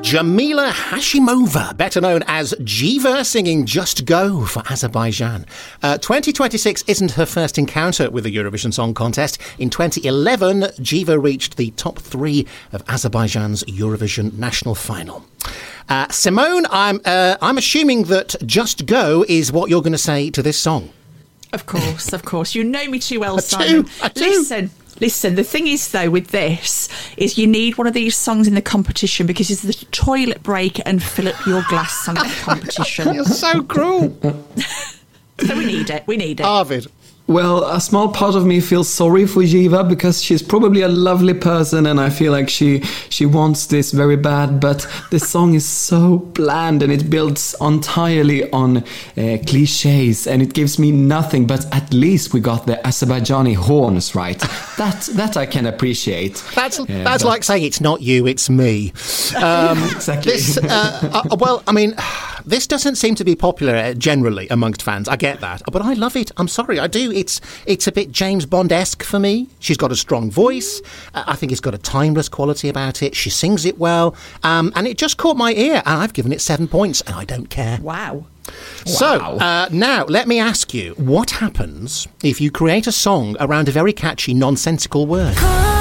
Jamila Hashimova, better known as Jiva, singing Just Go for Azerbaijan. 2026 isn't her first encounter with the Eurovision Song Contest. In 2011, Jiva reached the top 3 of Azerbaijan's Eurovision national final. Simone, I'm assuming that Just Go is what you're going to say to this song. Of course. You know me too well, Simon. I do. Listen, the thing is, though, with this, is you need one of these songs in the competition because it's the toilet break and fill up your glass song in the competition. You're so cruel. So we need it. Arvid. Well, a small part of me feels sorry for Jiva because she's probably a lovely person and I feel like she wants this very bad, but this song is so bland and it builds entirely on cliches and it gives me nothing, but at least we got the Azerbaijani horns right. That I can appreciate. That's like saying it's not you, it's me. Exactly. This doesn't seem to be popular generally amongst fans. I get that, but I love it. I'm sorry, I do. It's a bit James Bond-esque for me. She's got a strong voice. I think it's got a timeless quality about it. She sings it well, and it just caught my ear. And I've given it 7 points, and I don't care. Wow. So now let me ask you: what happens if you create a song around a very catchy, nonsensical word?